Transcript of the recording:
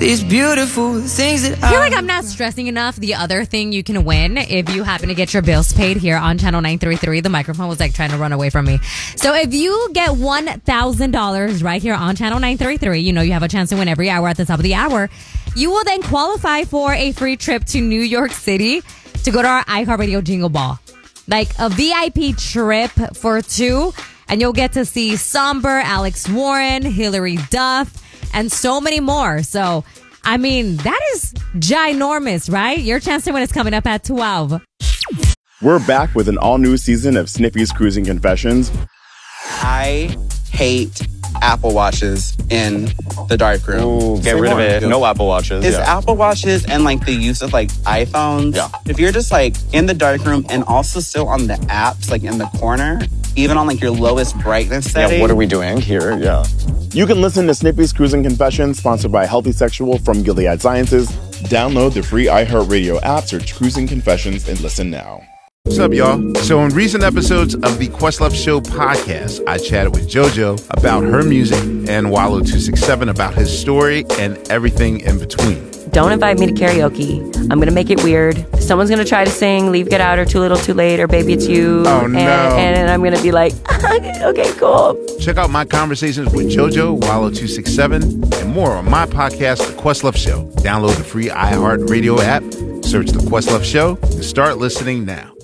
these beautiful things that I feel like I'm not stressing enough. The other thing you can win if you happen to get your bills paid here on Channel 933. The microphone was like trying to run away from me. So if you get $1,000 right here on Channel 933, you know you have a chance to win every hour at the top of the hour. You will then qualify for a free trip to New York City to go to our iHeartRadio Jingle Ball. Like a VIP trip for two. And you'll get to see Somber, Alex Warren, Hilary Duff, and so many more. So, I mean, that is ginormous, right? Your chance to win is coming up at 12. We're back with an all-new season of Snippy's Cruising Confessions. I hate Apple Watches in the darkroom. Ooh, get rid of it. No Apple Watches. It's Apple Watches and like the use of like iPhones. Yeah. If you're just like in the darkroom and also still on the apps, like in the corner, even on like your lowest brightness setting. Yeah, what are we doing here? Yeah. You can listen to Snippy's Cruising Confessions, sponsored by Healthy Sexual from Gilead Sciences. Download the free iHeartRadio app, search Cruising Confessions, and listen now. What's up, y'all? So in recent episodes of the Questlove Show podcast, I chatted with JoJo about her music and Wallow267 about his story and everything in between. Don't invite me to karaoke. I'm going to make it weird. Someone's going to try to sing Leave, Get Out, or Too Little, Too Late, or Baby It's You. Oh, no. And I'm going to be like, okay, cool. Check out my conversations with JoJo, Wallow267, and more on my podcast, The Questlove Show. Download the free iHeartRadio app, search The Questlove Show, and start listening now.